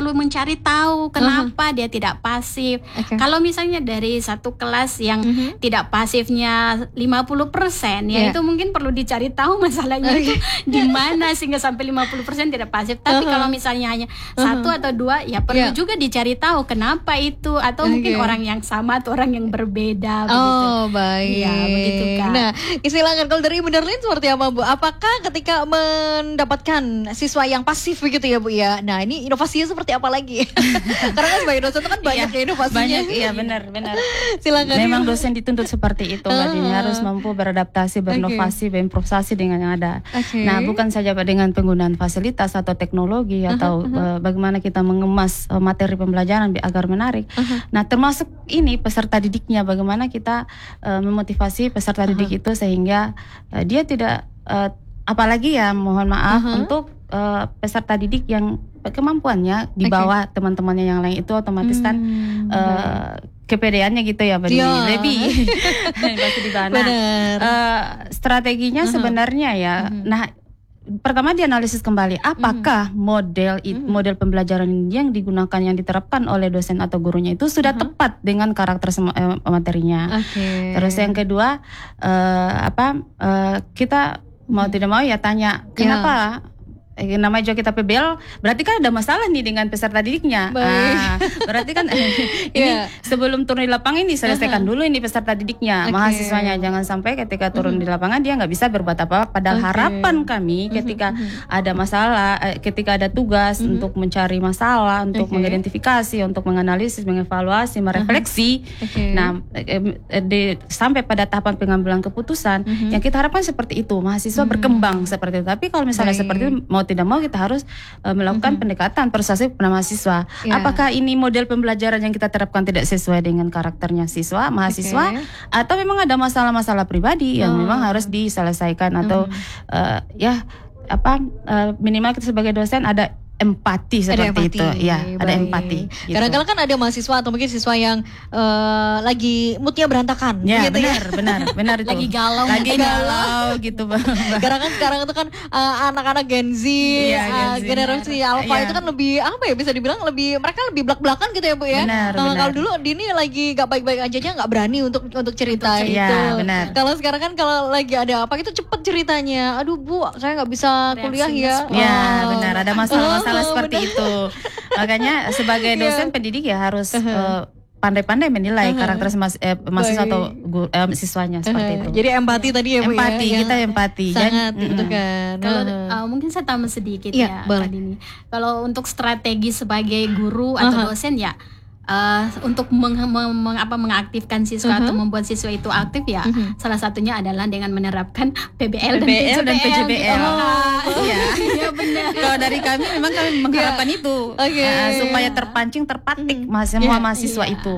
perlu mencari tahu kenapa dia tidak pasif. Kalau misalnya dari satu kelas yang tidak pasifnya 50%, ya itu mungkin perlu dicari tahu masalahnya itu di mana sehingga sampai 50% tidak pasif. Tapi kalau misalnya hanya satu atau dua, ya perlu juga dicari tahu kenapa itu, atau mungkin orang yang sama atau orang yang berbeda. Oh, baik. Ya, begitu Kak. Nah, silakan kalau dari Bu Darlin seperti apa Bu? Apakah ketika mendapatkan siswa yang pasif begitu ya Bu ya? Nah, ini inovasinya seperti apa lagi? Karena kan sebagai dosen itu kan banyak ya inovasinya. Banyak, iya benar. Silakan. Memang dosen dituntut seperti itu, Mbak Dini, harus mampu beradaptasi, berinovasi, berimprovisasi dengan yang ada. Nah, bukan saja dengan penggunaan fasilitas atau teknologi atau bagaimana kita mengemas materi pembelajaran agar menarik. Nah, termasuk ini peserta didiknya, bagaimana kita memotivasi peserta didik itu sehingga dia tidak apalagi ya mohon maaf untuk peserta didik yang kemampuannya di bawah teman-temannya yang lain, itu otomatis kan kepedeannya gitu ya lebih pasti di bawah. Strateginya sebenarnya ya, nah pertama dianalisis kembali apakah model pembelajaran yang digunakan, yang diterapkan oleh dosen atau gurunya itu sudah tepat dengan karakter materinya. Terus yang kedua kita mau tidak mau ya tanya kenapa. Namanya juga kita PBL, berarti kan ada masalah nih dengan peserta didiknya. Berarti kan ini sebelum turun di lapangan ini selesaikan dulu ini peserta didiknya, mahasiswanya. Jangan sampai ketika turun di lapangan dia nggak bisa berbuat apa-apa. Padahal harapan kami ketika ada masalah, ketika ada tugas untuk mencari masalah, untuk mengidentifikasi, untuk menganalisis, mengevaluasi, merefleksi. Nah, sampai pada tahapan pengambilan keputusan, yang kita harapkan seperti itu, mahasiswa berkembang seperti itu. Tapi kalau misalnya seperti itu, mau tidak mau kita harus melakukan pendekatan persuasif pada mahasiswa. Apakah ini model pembelajaran yang kita terapkan tidak sesuai dengan karakternya mahasiswa, atau memang ada masalah-masalah pribadi yang memang harus diselesaikan, atau minimal kita sebagai dosen ada empati seperti itu, ya ada empati. Gitu. Kadang-kadang kan ada mahasiswa atau mungkin siswa yang lagi moodnya berantakan. Ya gitu benar itu. Lagi galau gitu. Karena kan sekarang itu kan anak-anak Gen Z, generasi Alpha itu kan lebih apa ya, bisa dibilang mereka lebih belak-belakan gitu ya Bu ya. Kalau dulu Dini lagi gak baik-baik aja nggak berani untuk cerita itu. Kalau sekarang kan kalau lagi ada apa itu cepet ceritanya. Aduh Bu, saya nggak bisa kuliah ya. Ya benar, ada masalah seperti itu. Makanya sebagai dosen pendidik ya harus pandai-pandai menilai karakter mahasiswa atau siswanya seperti itu. Jadi empati tadi ya Bu. Kita empati. Sangat gitu kan. Kalau mungkin saya tambah sedikit ya Kak Dini. Kalau untuk strategi sebagai guru atau dosen ya, untuk mengaktifkan siswa atau membuat siswa itu aktif ya, salah satunya adalah dengan menerapkan PBL dan PJBL. Iya benar. Kalau dari kami memang kami mengharapkan itu supaya terpatik semua mahasiswa itu.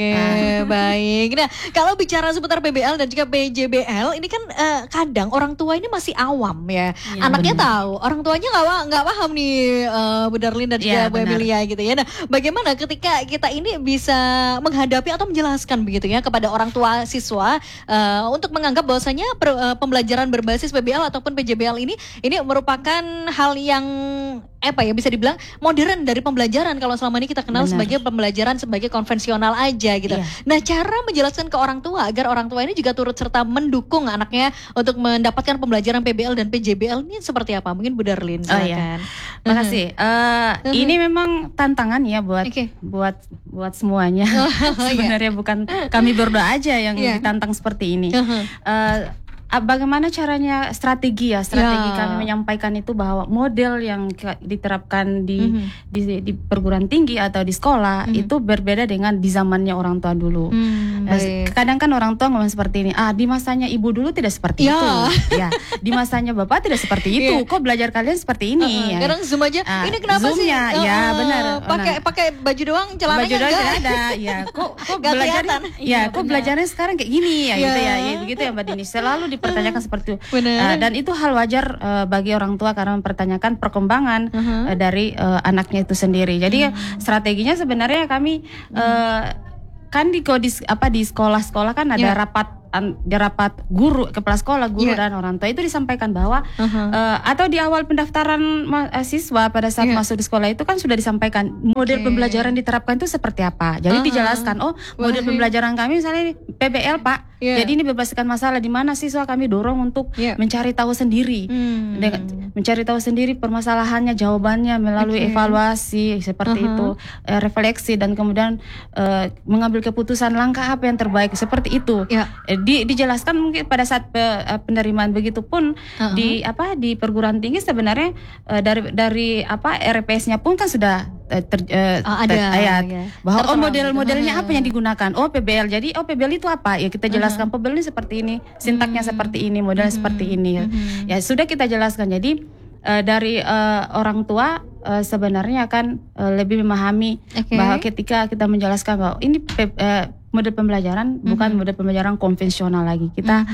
Baik. Nah, kalau bicara seputar PBL dan juga PJBL ini kan kadang orang tua ini masih awam ya. Anaknya tahu, orang tuanya nggak paham nih Bu Darlin dan juga Bu Emilia gitu ya. Nah, bagaimana ketika kita ini bisa menghadapi atau menjelaskan begitu ya kepada orang tua siswa untuk menganggap bahwasanya pembelajaran berbasis PBL ataupun PJBL ini merupakan hal yang bisa dibilang modern dari pembelajaran kalau selama ini kita kenal sebagai pembelajaran sebagai konvensional aja gitu. Nah, cara menjelaskan ke orang tua agar orang tua ini juga turut serta mendukung anaknya untuk mendapatkan pembelajaran PBL dan PJBL ini seperti apa? Mungkin Bu Darlin silakan. Makasih. Ini memang tantangan ya buat semuanya. Sebenarnya bukan kami berdua aja yang ditantang seperti ini. Bagaimana caranya strategi kami menyampaikan itu bahwa model yang diterapkan di perguruan tinggi atau di sekolah itu berbeda dengan di zamannya orang tua dulu. Kadang kan orang tua ngomong seperti ini, di masanya ibu dulu tidak seperti itu, di masanya bapak tidak seperti itu, kok belajar kalian seperti ini. Kadang zoom aja, ini kenapa sih? Benar. Pakai baju doang, celananya enggak ada. Kok belajar? Kok belajarnya sekarang kayak gini begitu ya Mbak Dini. Selalu dipertanyakan seperti itu. Dan itu hal wajar bagi orang tua karena mempertanyakan perkembangan dari anaknya itu sendiri. Jadi strateginya sebenarnya kami kan di sekolah-sekolah kan ada rapat di rapat guru, kepala sekolah, guru dan orang tua itu disampaikan bahwa atau di awal pendaftaran siswa pada saat masuk di sekolah itu kan sudah disampaikan model pembelajaran diterapkan itu seperti apa. Jadi dijelaskan, model pembelajaran kami misalnya PBL Pak. Jadi ini berdasarkan masalah di mana siswa kami dorong untuk mencari tahu sendiri, mencari tahu sendiri permasalahannya, jawabannya melalui evaluasi seperti itu, refleksi dan kemudian mengambil keputusan langkah apa yang terbaik seperti itu. Dijelaskan mungkin pada saat penerimaan, begitupun di perguruan tinggi sebenarnya dari RPS-nya pun kan sudah ada bahwa model-modelnya apa yang digunakan. PBL. Jadi PBL itu apa? Ya kita jelaskan PBL ini seperti ini, sintaknya seperti ini, modelnya seperti ini. Ya sudah kita jelaskan. Jadi dari orang tua sebenarnya akan lebih memahami bahwa ketika kita menjelaskan bahwa ini model pembelajaran bukan model pembelajaran konvensional lagi. Kita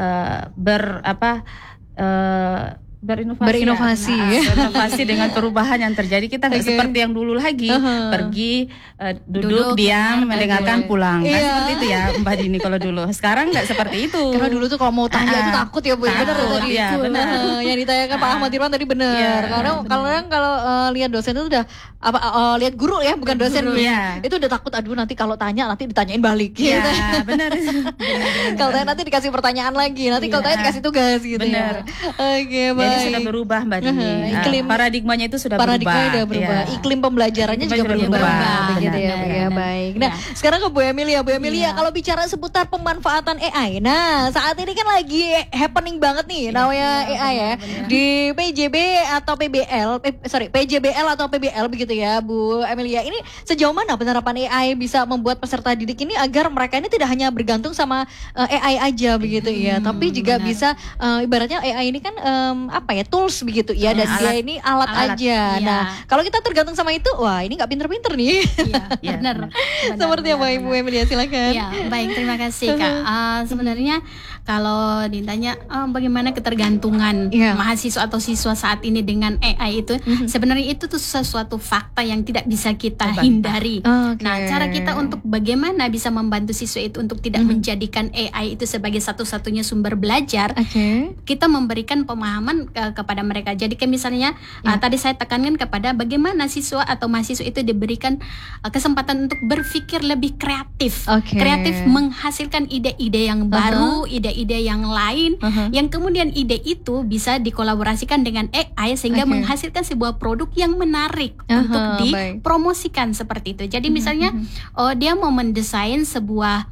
berinovasi dengan perubahan yang terjadi. Kita nggak seperti yang dulu lagi pergi duduk diam mendengarkan pulang kan seperti itu ya Mbak Dini. Kalau dulu, sekarang nggak seperti itu. Karena dulu tuh kalau mau tanya itu takut ya Bu. Benar tadi. Benar. Yang ditanyakan Pak Ahmad Irwan tadi benar. Karena kalau lihat dosen itu udah lihat guru ya, bukan dosen dulu. Itu udah takut, aduh nanti kalau tanya nanti ditanyain balik. Iya, benar. Kalau tanya nanti dikasih pertanyaan lagi, nanti kalau tanya dikasih tugas gitu. Benar. Oke, baik. Jadi sudah berubah Mbak Dini. Paradigmanya itu sudah berubah. Iklim pembelajarannya juga berubah. Begitu ya. Baik. Nah, sekarang ke Bu Emilia. Bu Emilia, kalau bicara seputar pemanfaatan AI. Nah, saat ini kan lagi happening banget nih namanya AI ya. Di PJB atau PBL, PJBL atau PBL begitu ya, Bu Emilia. Ini sejauh mana penerapan AI bisa membuat peserta didik ini agar mereka ini tidak hanya bergantung sama AI aja begitu ya, tapi juga bisa ibaratnya AI ini kan tools begitu ya, dan dia ini alat aja. Nah, kalau kita tergantung sama itu, wah ini nggak pinter-pinter nih. Benar. Seperti apa Ibu Emilia, silakan. Baik, terima kasih Kak. Sebenarnya kalau ditanya bagaimana ketergantungan mahasiswa atau siswa saat ini dengan AI itu, sebenarnya itu tuh sesuatu fakta yang tidak bisa kita hindari. Nah, cara kita untuk bagaimana bisa membantu siswa itu untuk tidak menjadikan AI itu sebagai satu-satunya sumber belajar, kita memberikan pemahaman kepada mereka. Jadi kayak misalnya tadi saya tekankan kepada bagaimana siswa atau mahasiswa itu diberikan kesempatan untuk berpikir lebih kreatif, kreatif menghasilkan ide-ide yang baru, ide-ide yang lain, yang kemudian ide itu bisa dikolaborasikan dengan AI sehingga menghasilkan sebuah produk yang menarik untuk dipromosikan seperti itu. Jadi misalnya dia mau mendesain sebuah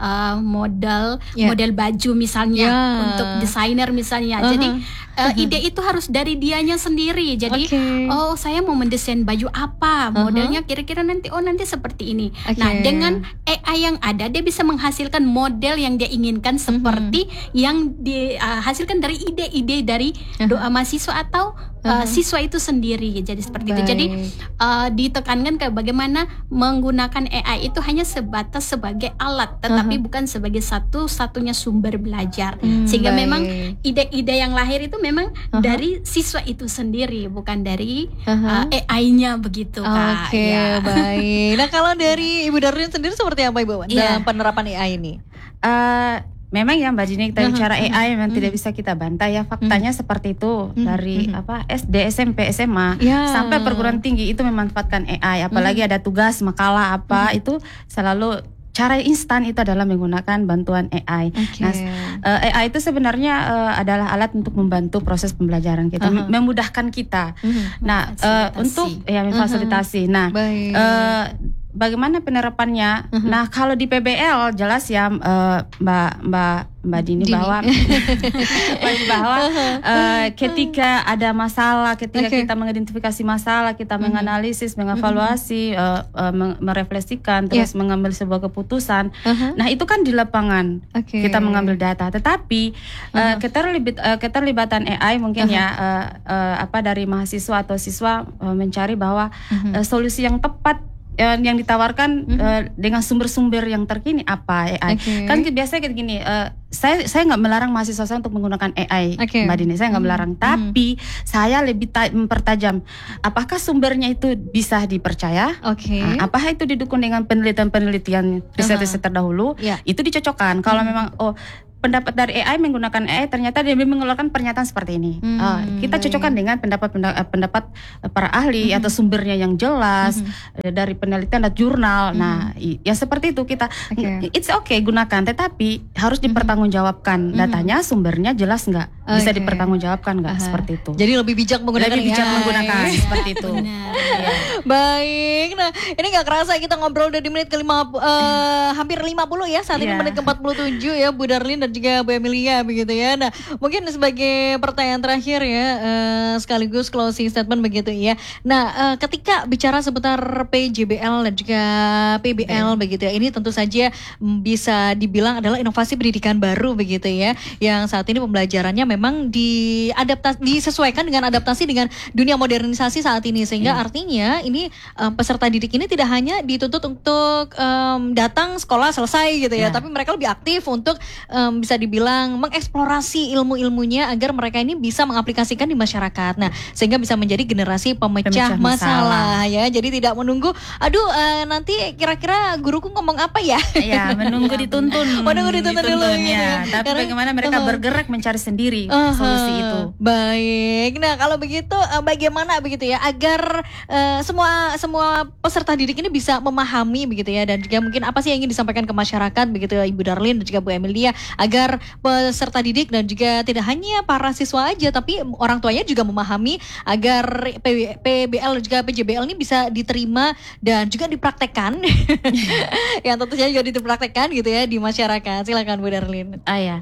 model baju misalnya untuk desainer misalnya. Jadi ide itu harus dari dianya sendiri. Jadi saya mau mendesain baju apa, modelnya kira-kira nanti seperti ini. Nah, dengan AI yang ada dia bisa menghasilkan model yang dia inginkan seperti yang dihasilkan dari ide-ide dari mahasiswa atau siswa itu sendiri. Jadi seperti itu. Jadi ditekankan ke bagaimana menggunakan AI itu hanya sebatas sebagai alat, tetapi bukan sebagai satu-satunya sumber belajar. Sehingga memang ide-ide yang lahir itu memang dari siswa itu sendiri, bukan dari AI-nya begitu Kak. Baik. Nah, kalau dari Ibu Darlin sendiri seperti apa Ibu dalam penerapan AI ini? Memang ya Mbak Dini, kita bicara AI memang tidak bisa kita bantah ya, faktanya seperti itu. Dari SD, SMP, SMA sampai perguruan tinggi itu memanfaatkan AI. Apalagi ada tugas, makalah itu selalu cara instan itu adalah menggunakan bantuan AI. Nah, AI itu sebenarnya adalah alat untuk membantu proses pembelajaran kita, memudahkan kita. Nah, untuk memfasilitasi. Nah, bagaimana penerapannya? Nah, kalau di PBL jelas ya Mbak Dini bahwa ketika ada masalah, ketika kita mengidentifikasi masalah, kita menganalisis, mengevaluasi, merefleksikan, terus mengambil sebuah keputusan. Nah, itu kan di lapangan kita mengambil data. Tetapi keterlibatan AI mungkin dari mahasiswa atau siswa mencari bahwa solusi yang tepat yang ditawarkan dengan sumber-sumber yang terkini apa AI. Kan biasanya kayak gini, saya nggak melarang mahasiswa saya untuk menggunakan AI, Mbak Dini, saya nggak melarang, tapi saya lebih mempertajam apakah sumbernya itu bisa dipercaya, apakah itu didukung dengan penelitian riset-riset terdahulu, itu dicocokkan. Kalau memang pendapat dari AI menggunakan AI ternyata dia mengeluarkan pernyataan seperti ini. Kita cocokkan dengan pendapat para ahli atau sumbernya yang jelas dari penelitian dan jurnal. Nah, ya seperti itu kita. It's okay gunakan, tetapi harus dipertanggungjawabkan. Datanya, sumbernya jelas nggak? Bisa dipertanggungjawabkan nggak? Seperti itu. Jadi lebih bijak menggunakan. Menggunakan seperti itu. Baik. Nah, ini nggak kerasa kita ngobrol udah di menit hampir 50 ya. Saat ini menit ke-47 ya, Bu Darlin dan juga Bu Emilia begitu ya. Nah, mungkin sebagai pertanyaan terakhir ya, sekaligus closing statement begitu ya. Nah, ketika bicara seputar PJBL dan juga PBL begitu ya, ini tentu saja bisa dibilang adalah inovasi pendidikan baru begitu ya, yang saat ini pembelajarannya memang disesuaikan dengan adaptasi dengan dunia modernisasi saat ini, sehingga artinya ini peserta didik ini tidak hanya dituntut untuk datang sekolah selesai gitu ya, tapi mereka lebih aktif untuk bisa dibilang mengeksplorasi ilmu-ilmunya agar mereka ini bisa mengaplikasikan di masyarakat. Nah, sehingga bisa menjadi generasi pemecah masalah ya. Jadi tidak menunggu, nanti kira-kira guruku ngomong apa ya? Ya, menunggu dituntun. Menunggu dituntun dulu ya. Tapi bagaimana mereka bergerak mencari sendiri solusi itu. Baik. Nah, kalau begitu bagaimana begitu ya agar semua peserta didik ini bisa memahami begitu ya, dan juga mungkin apa sih yang ingin disampaikan ke masyarakat begitu ya, Ibu Darlin dan juga Bu Emilia, agar peserta didik dan juga tidak hanya para siswa aja tapi orang tuanya juga memahami agar PBL dan juga PJBL ini bisa diterima dan juga dipraktekkan. Yang tentu saja juga dipraktekkan gitu ya di masyarakat. Silakan Bu Darlin.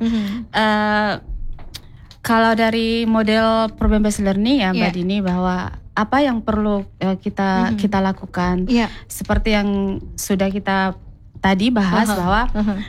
Kalau dari model problem based learning ya Mbak Dini, bahwa apa yang perlu kita lakukan, seperti yang sudah kita tadi bahas bahwa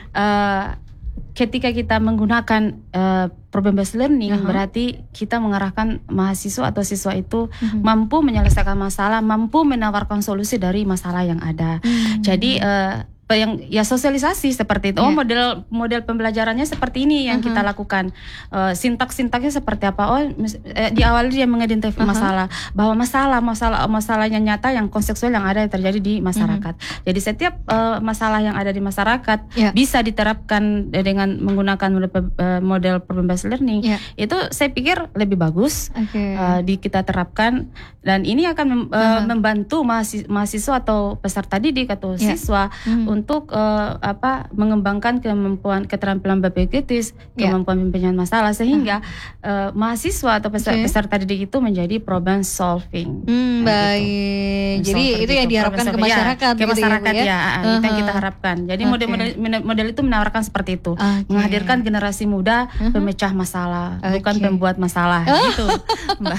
ketika kita menggunakan problem based learning, berarti kita mengarahkan mahasiswa atau siswa itu mampu menyelesaikan masalah, mampu menawarkan solusi dari masalah yang ada. Jadi yang sosialisasi seperti itu. Model pembelajarannya seperti ini yang kita lakukan. Sintaks-sintaksnya seperti apa? Di awal dia mengidentifikasi masalah, bahwa masalahnya nyata yang kontekstual yang ada yang terjadi di masyarakat. Jadi setiap masalah yang ada di masyarakat bisa diterapkan dengan menggunakan model problem based learning. Itu saya pikir lebih bagus kita terapkan, dan ini akan membantu mahasiswa atau peserta didik atau siswa untuk mengembangkan keterampilan berpikir kritis, kemampuan pembenyakan masalah, sehingga mahasiswa atau peserta didik itu menjadi problem solving. Baik. Jadi itu yang diharapkan ke masyarakat. Ke masyarakat itu yang kita harapkan. Jadi model itu menawarkan seperti itu, menghadirkan generasi muda pemecah masalah, bukan pembuat masalah. Gitu, Mbak.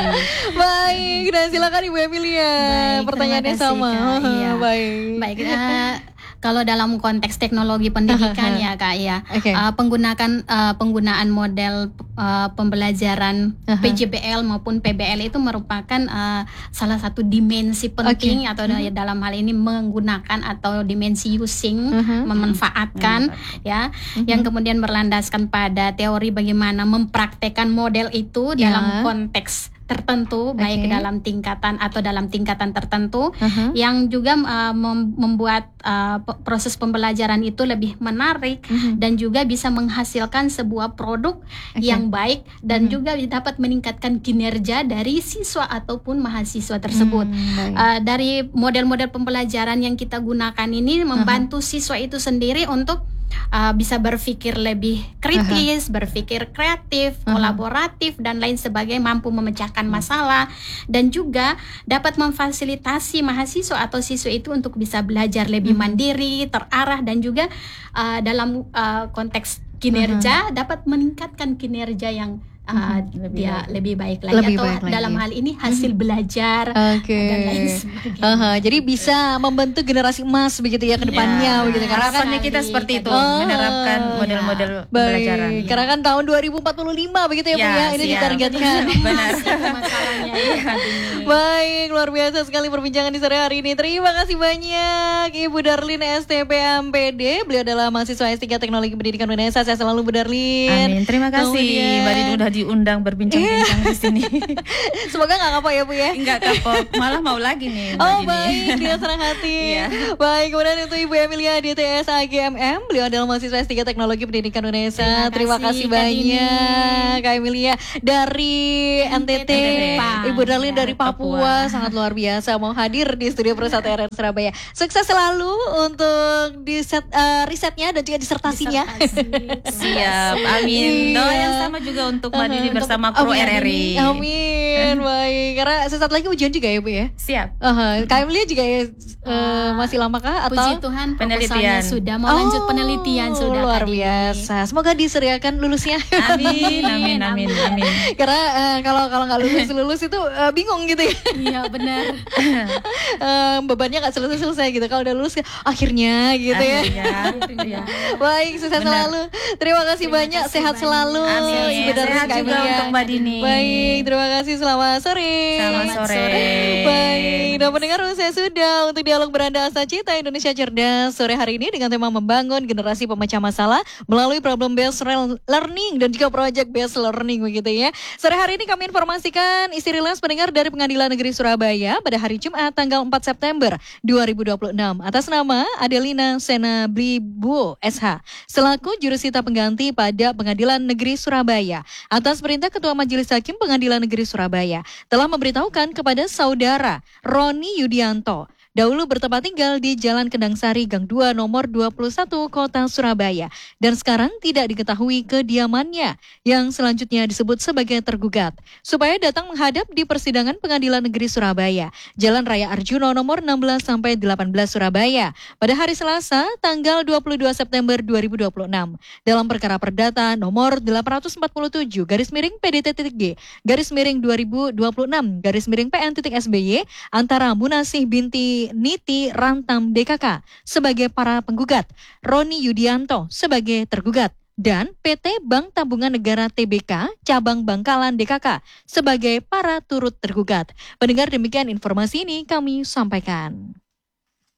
Baik. Dan silakan Ibu Emilia. Pertanyaannya sama. Baik. Kalau dalam konteks teknologi pendidikan ya Kak ya, penggunaan model pembelajaran PJBL maupun PBL itu merupakan salah satu dimensi penting atau dalam hal ini menggunakan atau dimensi using, memanfaatkan yang kemudian berlandaskan pada teori bagaimana mempraktekkan model itu dalam konteks tertentu, baik dalam tingkatan atau dalam tingkatan tertentu, yang juga membuat proses pembelajaran itu lebih menarik dan juga bisa menghasilkan sebuah produk yang baik dan juga dapat meningkatkan kinerja dari siswa ataupun mahasiswa tersebut. Dari model-model pembelajaran yang kita gunakan ini membantu siswa itu sendiri untuk bisa berpikir lebih kritis, berpikir kreatif, kolaboratif dan lain sebagainya, mampu memecahkan masalah, dan juga dapat memfasilitasi mahasiswa atau siswa itu untuk bisa belajar lebih mandiri, terarah, dan juga dalam konteks kinerja dapat meningkatkan kinerja yang dia lebih baik lagi, atau dalam hal ini hasil belajar dan lain sebagainya. Jadi bisa membentuk generasi emas begitu ya ke depannya begitu. Karena kan kita seperti itu menerapkan model-model pembelajaran. Karena kan tahun 2045 begitu ya Bu ya, ini ditargetkan. Benar. Masalahnya Baik, luar biasa sekali perbincangan di sore hari ini. Terima kasih banyak Ibu Darlin STP MPD. Beliau adalah mahasiswa S3 Teknologi Pendidikan UNESA. Saya selalu Bu Darlin. Amin. Terima kasih Mbak Dini udah diundang berbincang-bincang di sini. Semoga nggak kapok ya Bu ya. Enggak kapok, malah mau lagi nih Mbak Dini. Baik, dia senang hati. Baik, kemudian untuk Ibu Emilia DTS AGMM. Beliau adalah mahasiswa S3 Teknologi Pendidikan UNESA. Terima kasih banyak Kak Emilia dari NTT. Ibu Darlin dari Papua. Sangat luar biasa mau hadir di studio Perusahaan TRN Surabaya. Sukses selalu untuk risetnya dan juga disertasinya. Siap, amin. Doa yang sama juga untuk Mbak Dini bersama Pro RRI. Amin. Baik, karena sesaat lagi ujian juga ya Bu ya. Siap. Kak Emilia juga masih lamakah atau puji Tuhan penelitian sudah mau lanjut penelitian sudah. Luar biasa. Semoga diseriakan lulusnya. Amin. Karena kalau nggak lulus itu bingung gitu ya. Iya benar. Bebannya nggak selesai gitu. Kalau udah lulus akhirnya gitu ya. Baik, sukses selalu. Terima kasih banyak. Sehat selalu. Amin. Ibu Darlin, sehat juga untuk Mbak Dini. Baik, terima kasih. Selamat sore. Selamat sore. Baik, dan pendengar saya sudah untuk dialog beranda Asa Cita Indonesia Cerdas sore hari ini dengan tema membangun generasi pemecah masalah melalui problem based learning dan juga project based learning begitu ya. Sore hari ini kami informasikan isi rilis pendengar dari Pengadilan Negeri Surabaya pada hari Jumat tanggal 4 September 2026 atas nama Adelina Sena Blibo SH selaku jurusita pengganti pada Pengadilan Negeri Surabaya atas perintah Ketua Majelis Hakim Pengadilan Negeri Surabaya telah memberitahukan kepada saudara Roni Yudianto dahulu bertempat tinggal di Jalan Kendang Sari Gang 2 nomor 21 Kota Surabaya dan sekarang tidak diketahui kediamannya yang selanjutnya disebut sebagai tergugat supaya datang menghadap di persidangan Pengadilan Negeri Surabaya Jalan Raya Arjuna nomor 16 sampai 18 Surabaya pada hari Selasa tanggal 22 September 2026 dalam perkara perdata nomor 847 _PDT-G _2026 _PN.SBY antara Munasih binti Niti Rantam DKK sebagai para penggugat, Roni Yudianto sebagai tergugat, dan PT Bank Tabungan Negara TBK Cabang Bangkalan DKK sebagai para turut tergugat. Pendengar, demikian informasi ini kami sampaikan.